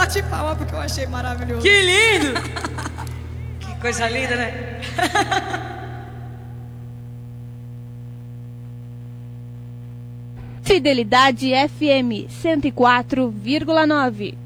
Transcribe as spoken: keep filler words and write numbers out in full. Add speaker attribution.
Speaker 1: bate palma porque eu achei maravilhoso.
Speaker 2: Que lindo! Que coisa linda, né?
Speaker 3: Fidelidade F M cento e quatro vírgula nove.